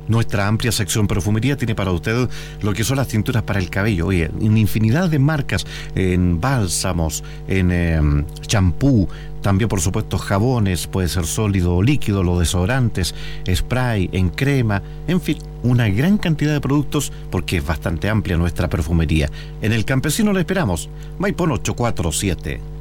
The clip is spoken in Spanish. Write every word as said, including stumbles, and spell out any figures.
Nuestra amplia sección perfumería tiene para usted lo que son las tinturas para el cabello. Oye, en infinidad de marcas, en bálsamos, en eh, champú, también por supuesto jabones, puede ser sólido o líquido, los desodorantes, spray, en crema, en fin, una gran cantidad de productos porque es bastante amplia nuestra perfumería. En El Campesino le esperamos, Maipón ocho cuatro siete.